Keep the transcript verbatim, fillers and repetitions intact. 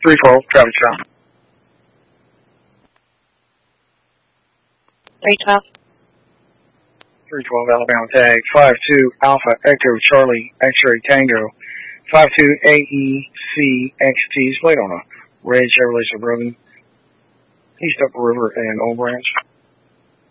three twelve, traffic stop. three twelve. three twelve, Alabama tag, five two Alpha Echo Charlie X-Ray Tango, five two A E C X T, is played on a red Chevrolet Suburban, East Upper River and Old Branch.